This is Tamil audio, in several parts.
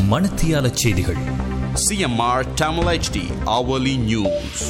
மணத்தியால செய்திகள். CMR Tamil HD Hourly News.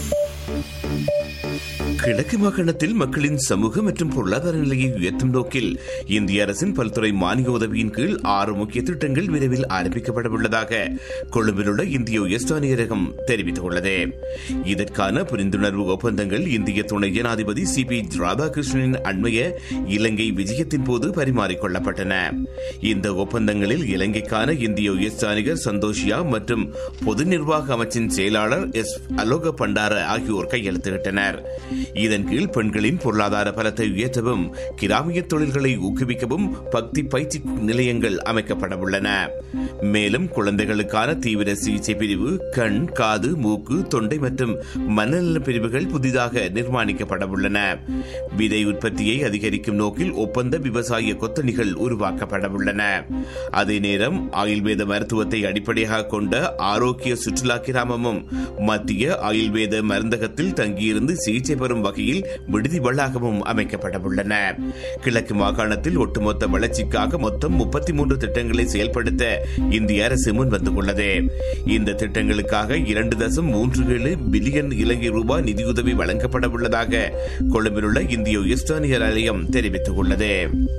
கிழக்கு மாகாணத்தில் மக்களின் சமூக மற்றும் பொருளாதார நிலையை உயர்த்தும் நோக்கில் இந்திய அரசின் பல்துறை மானிய உதவியின் கீழ் 6 முக்கிய திட்டங்கள் விரைவில் ஆரம்பிக்கப்பட உள்ளதாக கொழும்பில் உள்ள இந்திய உயர்ஸ்தானியரகம் தெரிவித்துள்ளது. இதற்கான புரிந்துணர்வு ஒப்பந்தங்கள் இந்திய துணை ஜனாதிபதி CP ராதாகிருஷ்ணனின் அண்மைய இலங்கை விஜயத்தின் போது பரிமாறிக்கொள்ளப்பட்டன. இந்த ஒப்பந்தங்களில் இலங்கைக்கான இந்திய உயர்ஸ்தானிகர் சந்தோஷியா மற்றும் பொது நிர்வாக அமைச்சின் செயலாளர் S. அலோக பண்டார ஆகியோர் கையெழுத்திட்டனர். இதன் கீழ் பெண்களின் பொருளாதார பலத்தை உயர்த்தவும் கிராமிய தொழில்களை ஊக்குவிக்கவும் பக்தி பயிற்சி நிலையங்கள் அமைக்கப்பட உள்ளன. மேலும் குழந்தைகளுக்கான தீவிர சிகிச்சை பிரிவு, கண், காது, மூக்கு, தொண்டை மற்றும் மனநல பிரிவுகள் புதிதாக நிர்மாணிக்கப்பட உள்ளன. விதை உற்பத்தியை அதிகரிக்கும் நோக்கில் ஒப்பந்த விவசாய கொத்தணிகள் உருவாக்கப்பட உள்ளன. அதே நேரம் ஆயுர்வேத மருத்துவத்தை அடிப்படையாக கொண்ட ஆரோக்கிய சுற்றுலா கிராமமும் மத்திய ஆயுர்வேத மருந்தகத்தில் தங்கியிருந்து சிகிச்சை பெறும் வகையில் விடுதி வளாகமும் அமைக்கப்பட உள்ளன. கிழக்கு மாகாணத்தில் ஒட்டுமொத்த வளர்ச்சிக்காக மொத்தம் 33 திட்டங்களை செயல்படுத்த இந்திய அரசு முன்வந்துள்ளது. இந்த திட்டங்களுக்காக 2.37 பில்லியன் இலங்கை ரூபாய் நிதியுதவி வழங்கப்பட உள்ளதாக கொழும்பில் உள்ள இந்திய உயர்ஸ்தானியர் ஆலயம் தெரிவித்துள்ளது.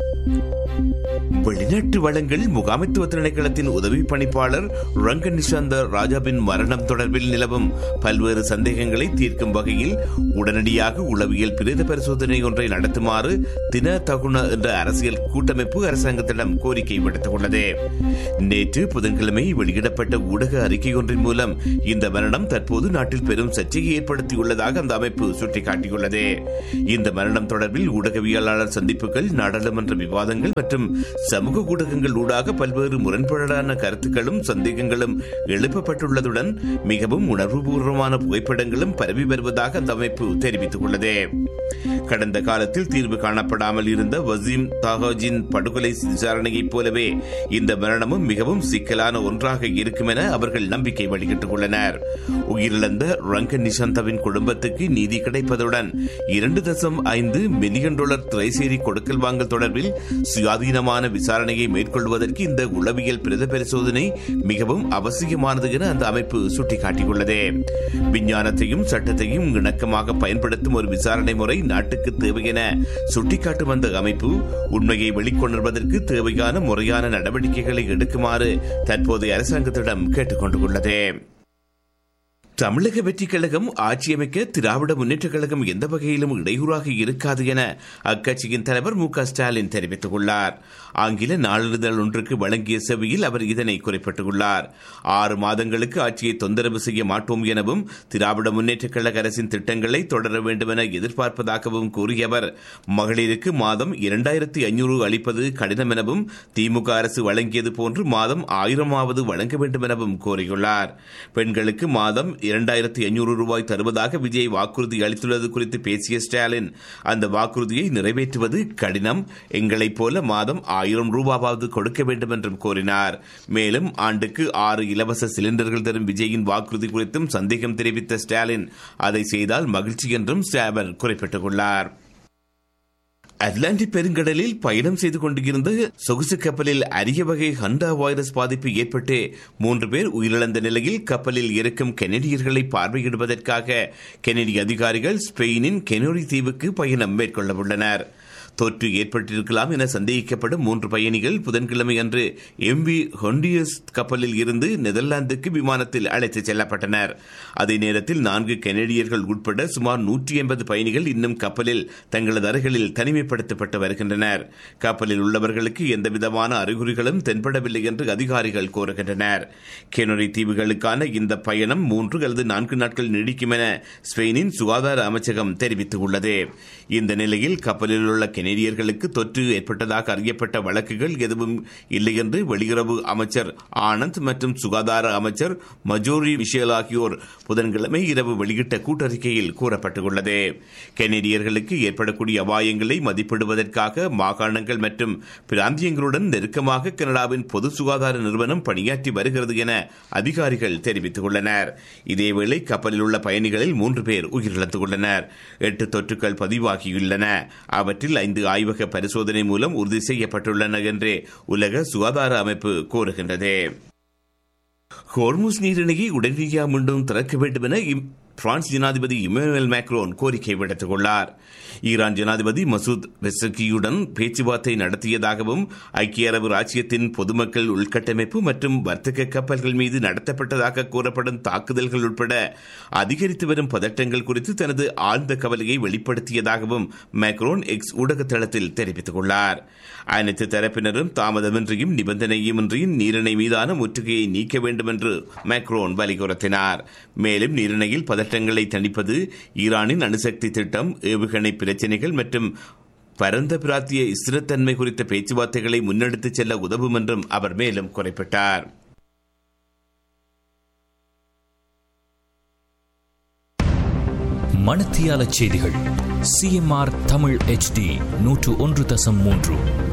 வெளிநாட்டு வளங்கள் முகாமைத்துவ திணைக்களத்தின் உதவி பணிப்பாளர் ரங்கன் நிஷாந்த ராஜாவின் மரணம் தொடர்பில் நிலவும் பல்வேறு சந்தேகங்களை தீர்க்கும் வகையில் உடனடியாக உளவியல் பிரேத பரிசோதனை ஒன்றை நடத்துமாறு தின தகுண என்ற அரசியல் கூட்டமைப்பு அரசாங்கத்திடம் கோரிக்கை விடுத்துள்ளது. நேற்று புதன்கிழமை வெளியிடப்பட்ட ஊடக அறிக்கை ஒன்றின் மூலம் இந்த மரணம் தற்போது நாட்டில் பெரும் சர்ச்சையை ஏற்படுத்தியுள்ளதாக அந்த அமைப்பு சுட்டிக்காட்டியுள்ளது. இந்த மரணம் தொடர்பில் ஊடகவியலாளர் சந்திப்புகள், நாடாளுமன்ற விவாதங்கள் மற்றும் சமூக ஊடகங்கள் ஊடாக பல்வேறு முரண்பாடான கருத்துக்களும் சந்தேகங்களும் எழுப்பப்பட்டுள்ளதுடன் மிகவும் உணர்வுபூர்வமான புகைப்படங்களும் பரவி வருவதாக அந்த அமைப்பு தெரிவித்துள்ளது. கடந்த காலத்தில் தீர்வு காணப்படாமல் இருந்த வசீம் தாஹாஜின் படுகொலை விசாரணையைப் போலவே இந்த மரணமும் மிகவும் சிக்கலான ஒன்றாக இருக்கும் என அவர்கள் நம்பிக்கை வெளியிட்டுள்ளனர். உயிரிழந்த ரங்கன் நிஷாந்தவின் குடும்பத்துக்கு நீதி கிடைப்பதுடன் $2.5 மில்லியன் திரைசேரி கொடுக்கல் வாங்கல் தொடர்பில் சுயாதீனமான விசாரணையை மேற்கொள்வதற்கு இந்த உளவியல் பிரேத பரிசோதனை மிகவும் அவசியமானது என அந்த அமைப்பு சுட்டிக்காட்டியுள்ளது. விஞ்ஞானத்தையும் சட்டத்தையும் இணக்கமாக பயன்படுத்தும் ஒரு விசாரணை முறை நாட்டுக்கு தேவை என சுட்டிக்காட்டும் அந்த அமைப்பு உண்மையை வெளிக்கொணர்வதற்கு தேவையான முறையான நடவடிக்கைகளை எடுக்குமாறு தற்போதைய அரசாங்கத்திடம் கேட்டுக் கொண்டுள்ளது. தமிழக வெற்றிக் கழகம் ஆட்சியமைக்க திராவிட முன்னேற்றக் கழகம் எந்த வகையிலும் இடையூறாக இருக்காது என அக்கட்சியின் தலைவர் மு க ஸ்டாலின் தெரிவித்துள்ளார். ஆங்கில நாளிதழ் ஒன்றுக்கு வழங்கிய செவியில் அவர் இதனை குறிப்பிட்டுள்ளார். 6 மாதங்களுக்கு ஆட்சியை தொந்தரவு செய்ய மாட்டோம் எனவும் திராவிட முன்னேற்றக் கழக அரசின் திட்டங்களை தொடர வேண்டும் என எதிர்பார்ப்பதாகவும் கூறிய அவர், மகளிருக்கு மாதம் 2500 அளிப்பது கடினம் எனவும் திமுக அரசு வழங்கியது போன்று மாதம் 1000 வழங்க வேண்டும் எனவும் கோரியுள்ளார். பெண்களுக்கு மாதம் 2500 ரூபாய் தருவதாக விஜய் வாக்குறுதி அளித்துள்ளது குறித்து பேசிய ஸ்டாலின், அந்த வாக்குறுதியை நிறைவேற்றுவது கடினம், எங்களைப் போல மாதம் 1000 ரூபாவது கொடுக்க வேண்டும் என்றும் கோரினார். மேலும் ஆண்டுக்கு 6 இலவச சிலிண்டர்கள் தரும் விஜயின் வாக்குறுதி குறித்தும் சந்தேகம் தெரிவித்த ஸ்டாலின், அதை செய்தால் மகிழ்ச்சி என்றும் அவர் குறிப்பிட்டுள்ளார். அட்லாண்டிக் பெருங்கடலில் பயணம் செய்து கொண்டிருந்த சொகுசு கப்பலில் அரிய வகை ஹண்டா வைரஸ் பாதிப்பு ஏற்பட்டு 3 பேர் உயிரிழந்த நிலையில் கப்பலில் இருக்கும் கெனடியர்களை பார்வையிடுவதற்காக கெனடிய அதிகாரிகள் ஸ்பெயினின் கெனோரி தீவுக்கு பயணம் மேற்கொள்ள உள்ளனர். தொற்று ஏற்பட்டிருக்கலாம் என சந்தேகிக்கப்படும் 3 பயணிகள் புதன்கிழமை அன்று MV ஹொண்டியஸ் கப்பலில் இருந்து நெதர்லாந்துக்கு விமானத்தில் அழைத்துச் செல்லப்பட்டனர். அதே நேரத்தில் 4 கெனடியர்கள் உட்பட சுமார் 180 பயணிகள் இன்னும் கப்பலில் தங்களது அறைகளில் தனிமைப்படுத்தப்பட்டு வருகின்றனர். கப்பலில் உள்ளவர்களுக்கு எந்தவிதமான அறிகுறிகளும் தென்படவில்லை என்று அதிகாரிகள் கூறுகின்றனர். கெனரி தீவுகளுக்கான இந்த பயணம் 3 அல்லது 4 நாட்கள் நீடிக்கும் என ஸ்பெயினின் சுகாதார அமைச்சகம் தெரிவித்துள்ளது. இந்த நிலையில் கப்பலில் உள்ள கெனடியர்களுக்கு தொற்று ஏற்பட்டதாக அறியப்பட்ட வழக்குகள் எதுவும் இல்லை என்று வெளியுறவு அமைச்சர் ஆனந்த் மற்றும் சுகாதார அமைச்சர் மஜோரி மிஷேல் ஆகியோர் புதன்கிழமை இரவு வெளியிட்ட கூட்டறிக்கையில் கூறப்பட்டுள்ளது. கெனடியர்களுக்கு ஏற்படக்கூடிய அபாயங்களை மதிப்பிடுவதற்காக மாகாணங்கள் மற்றும் பிராந்தியங்களுடன் நெருக்கமாக கனடாவின் பொது சுகாதார நிறுவனம் பணியாற்றி வருகிறது என அதிகாரிகள் தெரிவித்துள்ளனர். இதேவேளை கப்பலில் உள்ள பயணிகளில் 3 பேர் உயிரிழந்துள்ளனர். 8 தொற்றுக்கள் பதிவாகியுள்ளன. அவற்றில் 5 ஆய்வக பரிசோதனை மூலம் உறுதி செய்யப்பட்டுள்ளன என்று உலக சுகாதார அமைப்பு கூறுகின்றது. ஹோர்முஸ் நீரிணையை உடனடியாக மீண்டும் திறக்க வேண்டும் என பிரான்ஸ் ஜனாதிபதி இமானுவேல் மேக்ரோன் கோரிக்கை விடுத்துக் கொண்டார். ஈரான் ஜனாதிபதி மசூத் பெசகியுடன் பேச்சுவார்த்தை நடத்தியதாகவும் ஐக்கிய அரபு ராச்சியத்தின் பொதுமக்கள் உள்கட்டமைப்பு மற்றும் வர்த்தக கப்பல்கள் மீது நடத்தப்பட்டதாக கூறப்படும் தாக்குதல்கள் உட்பட அதிகரித்து வரும் பதட்டங்கள் குறித்து தனது ஆழ்ந்த கவலையை வெளிப்படுத்தியதாகவும் மேக்ரோன் எக்ஸ் ஊடக தளத்தில் தெரிவித்துக் கொண்டார். அனைத்து தரப்பினரும் தாமதமின்றியும் நிபந்தனையுமின்றியும் நீரிணை மீதான முற்றுகையை நீக்க வேண்டும் என்று மேக்ரோன் வலியுறுத்தினார். மேலும் நீரிணையில் பதட்டங்களை தணிப்பது, ஈரானின் அணுசக்தி திட்டம், ஏவுகணை பிரச்சினைகள் மற்றும் பரந்த பிராந்திய ஸ்திரத்தன்மை குறித்த பேச்சுவார்த்தைகளை முன்னெடுத்துச் செல்ல உதவும் என்றும் அவர் மேலும் குறிப்பிட்டார். மணத்தியால செய்திகள் CMR தமிழ் HD 101.3